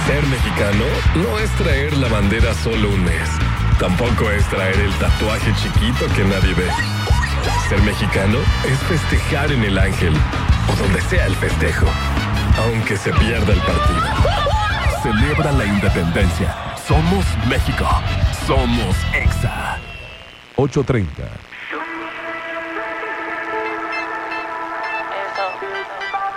Ser mexicano no es traer la bandera solo un mes. Tampoco es traer el tatuaje chiquito que nadie ve. Ser mexicano es festejar en el Ángel o donde sea el festejo, aunque se pierda el partido. Celebra la independencia. Somos México. Somos EXA. 8:30.